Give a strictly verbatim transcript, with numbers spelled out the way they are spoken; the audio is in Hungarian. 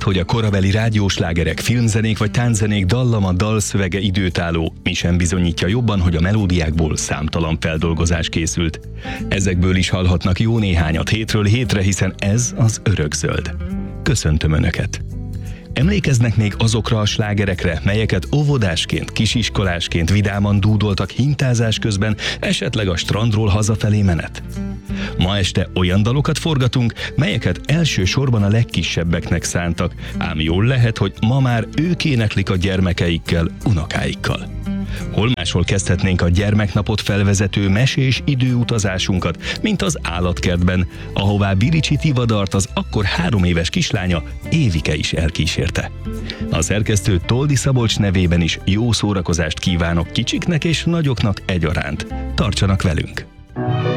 hogy a korabeli rádióslágerek, filmzenék vagy tánczenék dallama, dalszövege időtálló, mi sem bizonyítja jobban, hogy a melódiákból számtalan feldolgozás készült. Ezekből is hallhatnak jó néhányat hétről hétre, hiszen ez az Örökzöld. Köszöntöm Önöket! Emlékeznek még azokra a slágerekre, melyeket óvodásként, kisiskolásként vidáman dúdoltak hintázás közben, esetleg a strandról hazafelé menet? Ma este olyan dalokat forgatunk, melyeket elsősorban a legkisebbeknek szántak, ám jól lehet, hogy ma már ők éneklik a gyermekeikkel, unokáikkal. Hol máshol kezdhetnénk a gyermeknapot felvezető mesés időutazásunkat, mint az állatkertben, ahová Biricsi Tivadart az akkor három éves kislánya, Évike is elkísérte. A szerkesztő Toldi Szabolcs nevében is jó szórakozást kívánok kicsiknek és nagyoknak egyaránt. Tartsanak velünk!